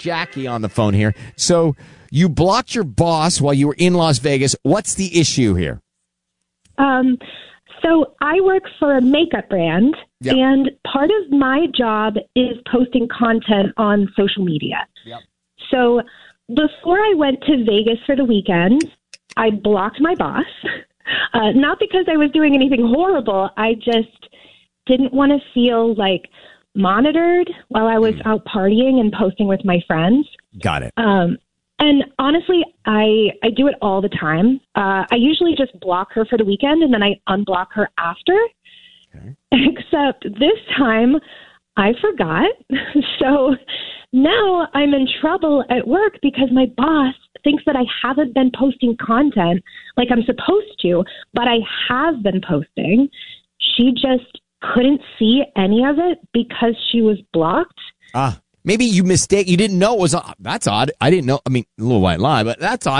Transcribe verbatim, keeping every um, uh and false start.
Jackie on the phone here. So you blocked your boss while you were in Las Vegas. What's the issue here? Um, so I work for a makeup brand, yep. and part of my job is posting content on social media. Yep. So before I went to Vegas for the weekend, I blocked my boss. Uh, not because I was doing anything horrible. I just didn't want to feel like monitored while I was mm. out partying and posting with my friends. Got it. Um, and honestly, I I do it all the time. Uh, I usually just block her for the weekend and then I unblock her after. Okay. Except this time, I forgot. So now I'm in trouble at work because my boss thinks that I haven't been posting content like I'm supposed to, but I have been posting. She just couldn't see any of it because she was blocked. Ah, maybe you mistake. You didn't know it was. That's odd. I didn't know. I mean, a little white lie, but that's odd.